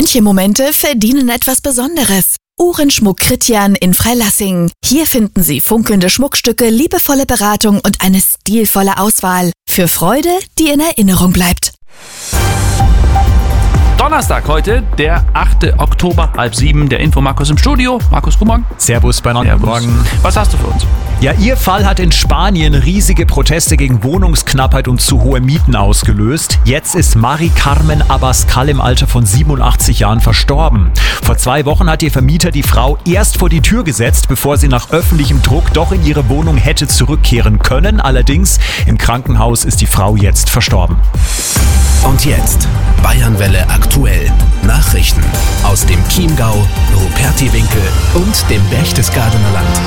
Manche Momente verdienen etwas Besonderes. Uhrenschmuck Christian in Freilassing. Hier finden Sie funkelnde Schmuckstücke, liebevolle Beratung und eine stilvolle Auswahl. Für Freude, die in Erinnerung bleibt. Donnerstag heute, der 8. Oktober, 6:30. Der Info-Markus im Studio. Markus, guten Morgen. Servus beieinander. Guten Morgen. Was hast du für uns? Ja, Ihr Fall hat in Spanien riesige Proteste gegen Wohnungsknappheit und zu hohe Mieten ausgelöst. Jetzt ist Mari Carmen Abascal im Alter von 87 Jahren verstorben. Vor 2 Wochen hat ihr Vermieter die Frau erst vor die Tür gesetzt, bevor sie nach öffentlichem Druck doch in ihre Wohnung hätte zurückkehren können. Allerdings im Krankenhaus ist die Frau jetzt verstorben. Und jetzt Bayernwelle aktuell. Nachrichten aus dem Chiemgau, Rupertiwinkel und dem Berchtesgadener Land.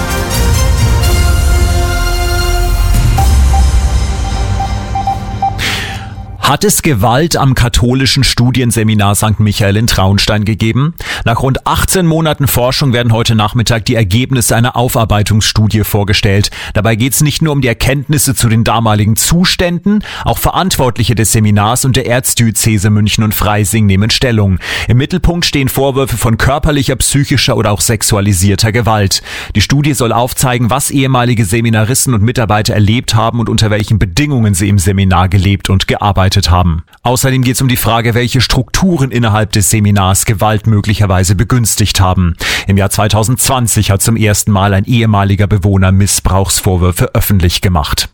Hat es Gewalt am katholischen Studienseminar St. Michael in Traunstein gegeben? Nach rund 18 Monaten Forschung werden heute Nachmittag die Ergebnisse einer Aufarbeitungsstudie vorgestellt. Dabei geht es nicht nur um die Erkenntnisse zu den damaligen Zuständen, auch Verantwortliche des Seminars und der Erzdiözese München und Freising nehmen Stellung. Im Mittelpunkt stehen Vorwürfe von körperlicher, psychischer oder auch sexualisierter Gewalt. Die Studie soll aufzeigen, was ehemalige Seminaristen und Mitarbeiter erlebt haben und unter welchen Bedingungen sie im Seminar gelebt und gearbeitet haben. Außerdem geht es um die Frage, welche Strukturen innerhalb des Seminars Gewalt möglicherweise begünstigt haben. Im Jahr 2020 hat zum ersten Mal ein ehemaliger Bewohner Missbrauchsvorwürfe öffentlich gemacht.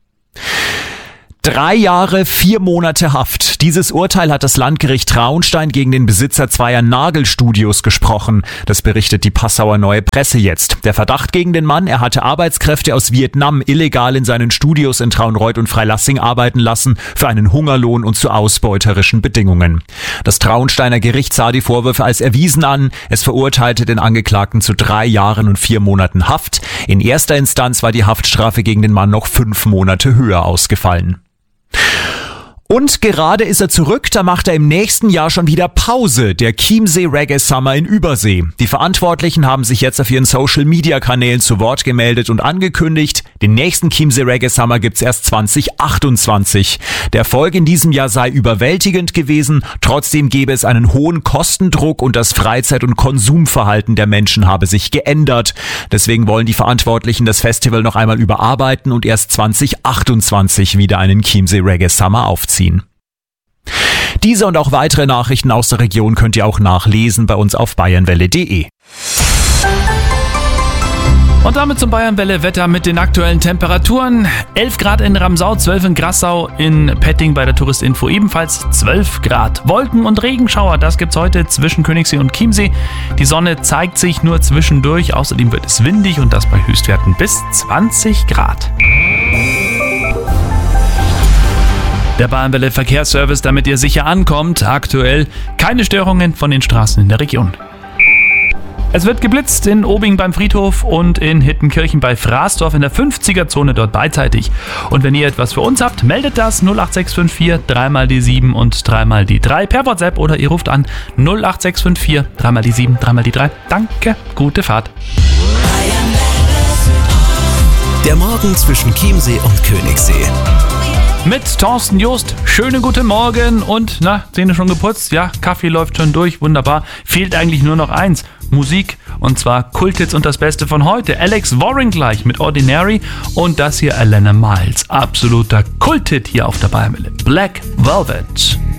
3 Jahre, 4 Monate Haft. Dieses Urteil hat das Landgericht Traunstein gegen den Besitzer 2 Nagelstudios gesprochen. Das berichtet die Passauer Neue Presse jetzt. Der Verdacht gegen den Mann, er hatte Arbeitskräfte aus Vietnam illegal in seinen Studios in Traunreut und Freilassing arbeiten lassen, für einen Hungerlohn und zu ausbeuterischen Bedingungen. Das Traunsteiner Gericht sah die Vorwürfe als erwiesen an. Es verurteilte den Angeklagten zu 3 Jahren und 4 Monaten Haft. In erster Instanz war die Haftstrafe gegen den Mann noch 5 Monate höher ausgefallen. Und gerade ist er zurück, da macht er im nächsten Jahr schon wieder Pause, der Chiemsee Reggae Summer in Übersee. Die Verantwortlichen haben sich jetzt auf ihren Social-Media-Kanälen zu Wort gemeldet und angekündigt, den nächsten Chiemsee Reggae Summer gibt's erst 2028. Der Erfolg in diesem Jahr sei überwältigend gewesen, trotzdem gäbe es einen hohen Kostendruck und das Freizeit- und Konsumverhalten der Menschen habe sich geändert. Deswegen wollen die Verantwortlichen das Festival noch einmal überarbeiten und erst 2028 wieder einen Chiemsee Reggae Summer aufziehen. Diese und auch weitere Nachrichten aus der Region könnt ihr auch nachlesen bei uns auf bayernwelle.de. Und damit zum Bayernwelle-Wetter mit den aktuellen Temperaturen. 11 Grad in Ramsau, 12 in Grassau, in Petting bei der Touristinfo ebenfalls 12 Grad. Wolken- und Regenschauer, das gibt's heute zwischen Königssee und Chiemsee. Die Sonne zeigt sich nur zwischendurch, außerdem wird es windig und das bei Höchstwerten bis 20 Grad. Der Bayernwelle Verkehrsservice, damit ihr sicher ankommt. Aktuell keine Störungen von den Straßen in der Region. Es wird geblitzt in Obing beim Friedhof und in Hittenkirchen bei Fraßdorf in der 50er-Zone dort beidseitig. Und wenn ihr etwas für uns habt, meldet das 08654 3 die 7 und 3 die 3 per WhatsApp oder ihr ruft an 08654 3 die 7, 3 die 3. Danke, gute Fahrt. Der Morgen zwischen Chiemsee und Königssee. Mit Thorsten Joost. Schönen guten Morgen und, Zähne schon geputzt? Ja, Kaffee läuft schon durch, wunderbar. Fehlt eigentlich nur noch eins, Musik. Und zwar Kulthits und das Beste von heute. Alex Warren gleich mit Ordinary und das hier Alana Miles. Absoluter Kulthit hier auf der Bayernwelle. Black Velvet.